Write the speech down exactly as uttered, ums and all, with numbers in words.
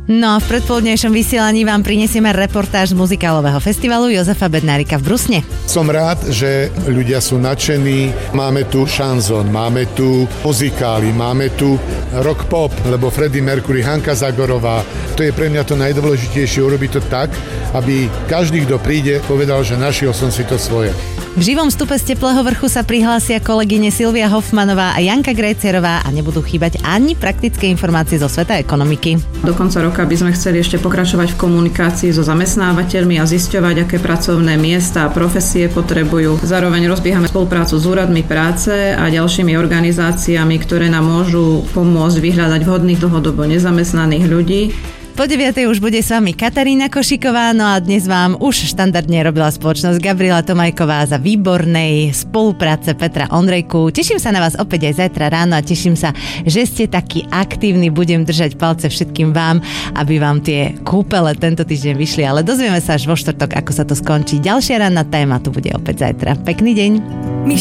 No a v predpoludnejšom vysielaní vám prinesieme reportáž z muzikálového festivalu Jozefa Bednárika v Brusne. Som rád, že ľudia sú nadšení. Máme tu šanzón, máme tu muzikály, máme tu rock pop, lebo Freddie Mercury, Hanka Zagorová. To je pre mňa to najdôležitejšie, urobiť to tak, aby každý, kto príde, povedal, že našiel som si to svoje. V živom vstupe z Teplého vrchu sa prihlásia kolegyne Silvia Hoffmanová a Janka Grejcerová a nebudú chýbať ani praktické informácie zo sveta ekonomiky. Do konca roka by sme chceli ešte pokračovať v komunikácii so zamestnávateľmi a zisťovať, aké pracovné miesta a profesie potrebujú. Zároveň rozbiehame spoluprácu s úradmi práce a ďalšími organizáciami, ktoré nám môžu pomôcť vyhľadať vhodných dlhodobo nezamestnaných ľudí. Po deviatej už bude s vami Katarína Košiková, no a dnes vám už štandardne robila spoločnosť Gabriela Tomajková za výbornej spolupráce Petra Ondrejku. Teším sa na vás opäť aj zajtra ráno a teším sa, že ste takí aktívni. Budem držať palce všetkým vám, aby vám tie kúpele tento týždeň vyšli, ale dozvieme sa až vo štvrtok, ako sa to skončí. Ďalšia ranná téma tu bude opäť zajtra. Pekný deň.